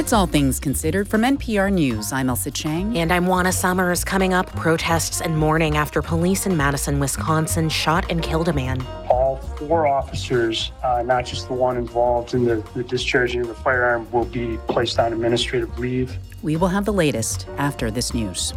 It's All Things Considered from NPR News. I'm Elsa Chang. And I'm Juana Summers. Coming up, protests and mourning after police in Madison, Wisconsin shot and killed a man. All 4 officers, not just the one involved in the discharging of the firearm, will be placed on administrative leave. We will have the latest after this news.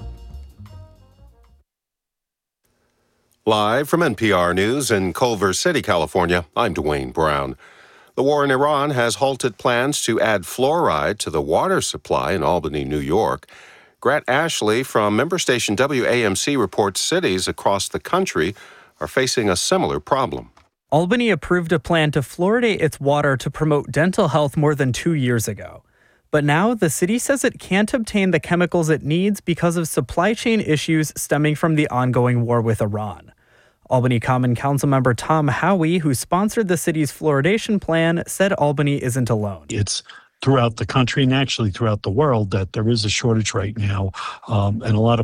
Live from NPR News in Culver City, California, I'm Dwayne Brown. The war in Iran has halted plans to add fluoride to the water supply in Albany, New York. Grant Ashley from member station WAMC reports cities across the country are facing a similar problem. Albany approved a plan to fluoridate its water to promote dental health more than 2 years ago. But now the city says it can't obtain the chemicals it needs because of supply chain issues stemming from the ongoing war with Iran. Albany Common Council member Tom Howie, who sponsored the city's fluoridation plan, said Albany isn't alone. It's throughout the country and actually throughout the world that there is a shortage right now. And a lot of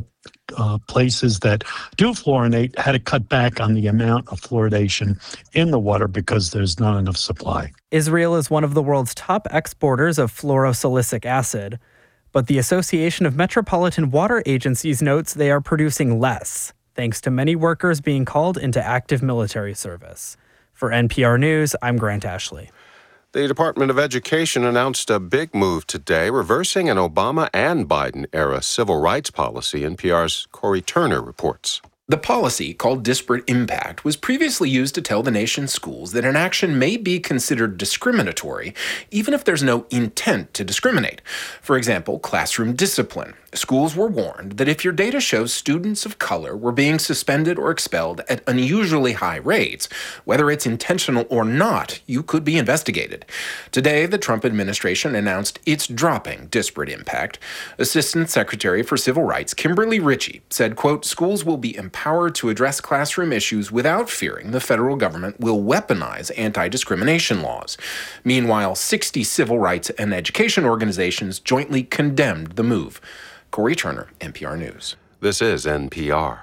places that do fluorinate had to cut back on the amount of fluoridation in the water because there's not enough supply. Israel is one of the world's top exporters of fluorosilicic acid, but the Association of Metropolitan Water Agencies notes they are producing less, thanks to many workers being called into active military service. For NPR News, I'm Grant Ashley. The Department of Education announced a big move today, reversing an Obama and Biden-era civil rights policy. NPR's Corey Turner reports. The policy, called disparate impact, was previously used to tell the nation's schools that an action may be considered discriminatory, even if there's no intent to discriminate. For example, classroom discipline. Schools were warned that if your data shows students of color were being suspended or expelled at unusually high rates, whether it's intentional or not, you could be investigated. Today, the Trump administration announced it's dropping disparate impact. Assistant Secretary for Civil Rights Kimberly Ritchie said, quote, schools will be empowered to address classroom issues without fearing the federal government will weaponize anti-discrimination laws. Meanwhile, 60 civil rights and education organizations jointly condemned the move. Corey Turner, NPR News. This is NPR.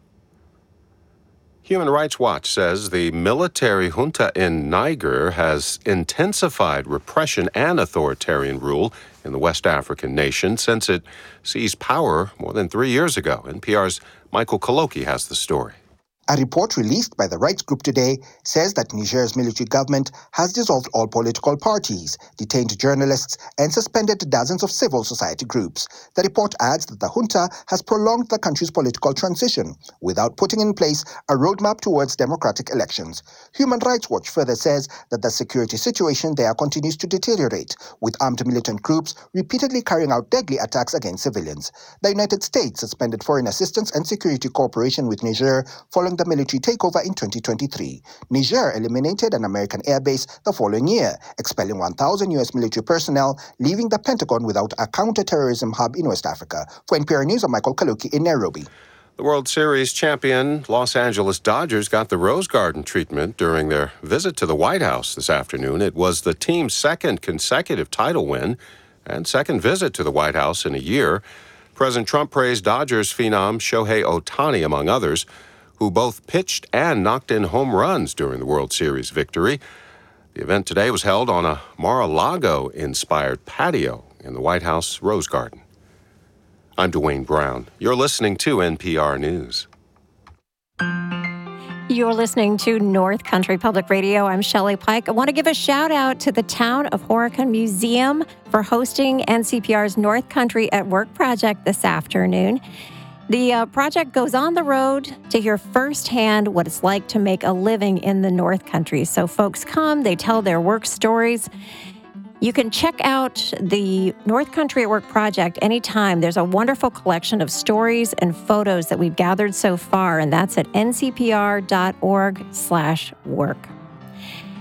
Human Rights Watch says the military junta in Niger has intensified repression and authoritarian rule in the West African nation since it seized power more than 3 years ago. NPR's Michael Koloki has the story. A report released by the rights group today says that Niger's military government has dissolved all political parties, detained journalists, and suspended dozens of civil society groups. The report adds that the junta has prolonged the country's political transition without putting in place a roadmap towards democratic elections. Human Rights Watch further says that the security situation there continues to deteriorate, with armed militant groups repeatedly carrying out deadly attacks against civilians. The United States suspended foreign assistance and security cooperation with Niger following the military takeover in 2023. Niger eliminated an American airbase the following year, expelling 1,000 U.S. military personnel, leaving the Pentagon without a counter-terrorism hub in West Africa. For NPR News, I'm Michael Kaluki in Nairobi. The World Series champion Los Angeles Dodgers got the Rose Garden treatment during their visit to the White House this afternoon. It was the team's second consecutive title win and second visit to the White House in a year. President Trump praised Dodgers phenom Shohei Ohtani, among others, who both pitched and knocked in home runs during the World Series victory. The event today was held on a Mar-a-Lago-inspired patio in the White House Rose Garden. I'm Dwayne Brown. You're listening to NPR News. You're listening to North Country Public Radio. I'm Shelley Pike. I want to give a shout out to the Town of Horicon Museum for hosting NCPR's North Country at Work project this afternoon. The project goes on the road to hear firsthand what it's like to make a living in the North Country. So folks come, they tell their work stories. You can check out the North Country at Work project anytime. There's a wonderful collection of stories and photos that we've gathered so far, and that's at ncpr.org/work.